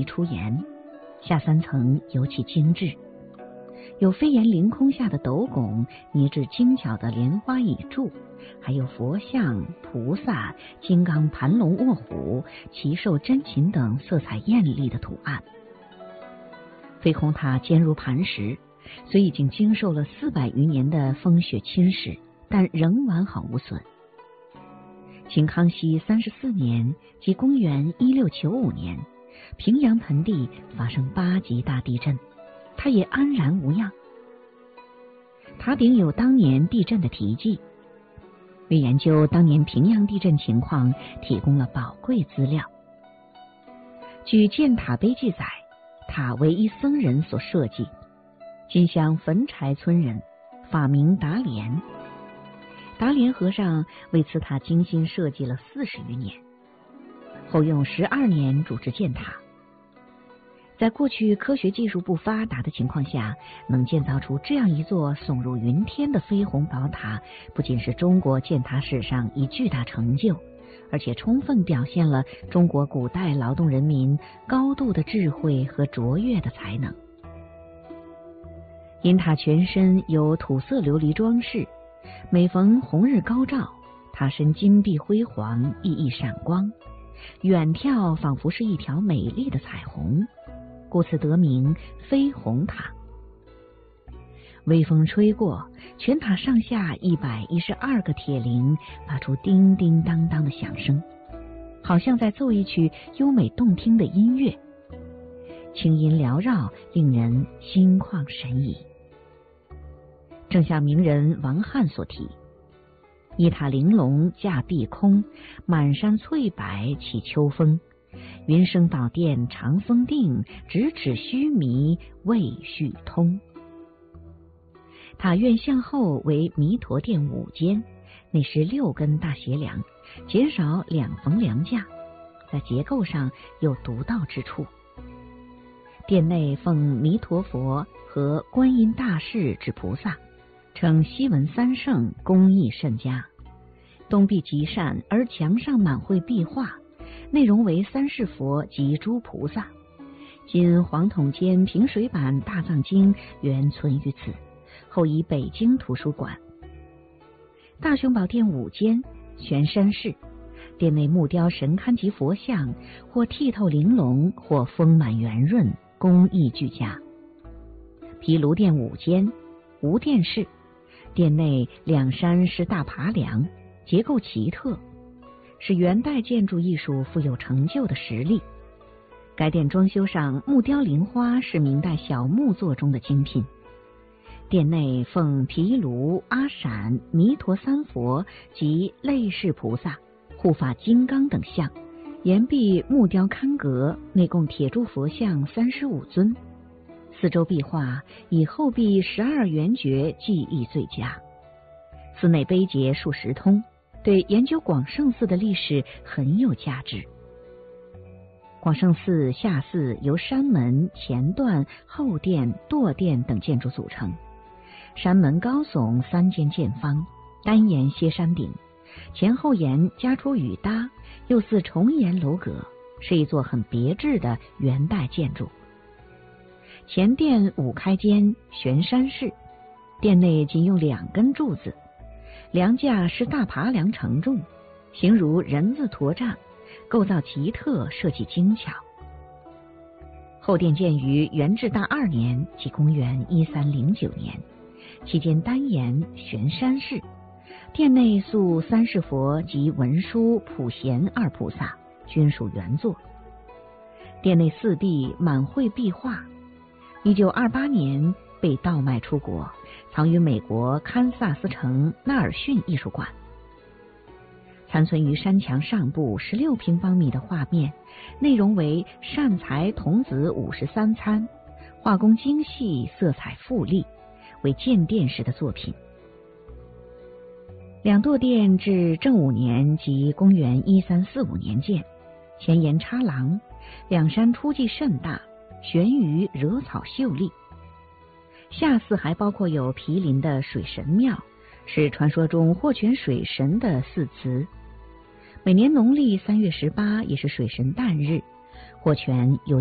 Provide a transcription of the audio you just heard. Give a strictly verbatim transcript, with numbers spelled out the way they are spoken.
丽出檐，下三层尤其精致，有飞檐凌空下的斗拱，拟制精巧的莲花椅柱，还有佛像、菩萨、金刚盘龙卧虎、奇兽珍禽等色彩艳丽的图案。飞空塔坚如磐石，虽已经经受了四百余年的风雪侵蚀，但仍完好无损。清康熙三十四年，即公元一六九五年，平阳盆地发生八级大地震，它也安然无恙。塔顶有当年地震的题记，为研究当年平阳地震情况提供了宝贵资料。据建塔碑记载，塔为一僧人所设计，今乡汾柴村人，法名达连。达连和尚为此塔精心设计了四十余年，后用十二年主持建塔。在过去科学技术不发达的情况下，能建造出这样一座耸入云天的飞鸿宝塔，不仅是中国建塔史上一巨大成就，而且充分表现了中国古代劳动人民高度的智慧和卓越的才能。因塔全身有土色琉璃装饰，每逢红日高照，塔身金碧辉煌，熠熠闪光，远眺仿佛是一条美丽的彩虹，故此得名飞鸿塔。微风吹过，全塔上下一百一十二个铁铃发出叮叮当当的响声，好像在奏一曲优美动听的音乐，清音缭绕，令人心旷神怡。正像名人王翰所题：一塔玲珑架碧空，满山翠柏起秋风。云生宝殿长风定，咫尺须弥未续通。塔院向后为弥陀殿五间，内是六根大斜梁，减少两缝梁架，在结构上有独到之处。殿内奉弥陀佛和观音大士之菩萨，称西文三圣，工艺甚佳。东壁极善，而墙上满绘壁画，内容为三世佛及诸菩萨。今黄筒间平水版大藏经原存于此，后移北京图书馆。大雄宝殿五间，悬山式，殿内木雕神龛及佛像，或剔透玲珑，或丰满圆润，工艺俱佳。毗卢殿五间，无殿式，殿内两山是大爬梁，结构奇特，是元代建筑艺术富有成就的实例。该殿装修上木雕菱花是明代小木作中的精品。殿内奉毗卢、阿闪、弥陀三佛及类世菩萨、护法金刚等像，檐壁木雕龛阁，内共铁柱佛像三十五尊。四周壁画以后壁十二圆觉技艺最佳。寺内碑碣数十通，对研究广胜寺的历史很有价值。广胜寺下寺由山门、前段、后殿、垛殿等建筑组成。山门高耸，三间见方，单檐歇山顶，前后檐加出雨搭，又似重檐楼阁，是一座很别致的元代建筑。前殿五开间，悬山式，殿内仅用两根柱子，梁架是大爬梁承重，形如人字驼杖，构造奇特，设计精巧。后殿建于元至大二年，即公元一三零九年，期间单檐悬山式，殿内塑三世佛及文殊、普贤二菩萨，均属原作。殿内四壁满绘壁画。一九二八年被盗卖出国，藏于美国堪萨斯城纳尔逊艺术馆。残存于山墙上部十六平方米的画面，内容为善财童子五十三参，画工精细，色彩富丽，为建殿时的作品。两垛殿至正五年即公元一三四五年建，前沿插廊，两山出迹甚大，悬于惹草秀丽。下寺还包括有毗邻的水神庙，是传说中霍泉水神的祀祠。每年农历三月十八也是水神诞日，霍泉有